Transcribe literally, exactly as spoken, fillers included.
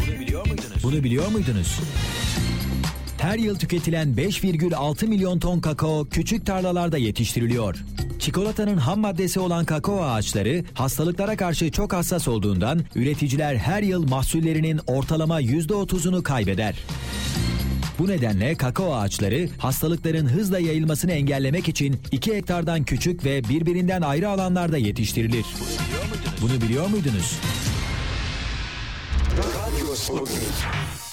Bunu biliyor muydunuz? Her yıl tüketilen beş virgül altı milyon ton kakao küçük tarlalarda yetiştiriliyor. Çikolatanın ham maddesi olan kakao ağaçları hastalıklara karşı çok hassas olduğundan üreticiler her yıl mahsullerinin ortalama yüzde otuzunu kaybeder. Bu nedenle kakao ağaçları hastalıkların hızla yayılmasını engellemek için iki hektardan küçük ve birbirinden ayrı alanlarda yetiştirilir. Bunu biliyor muydunuz? Bunu biliyor muydunuz? Radyo Sputnik.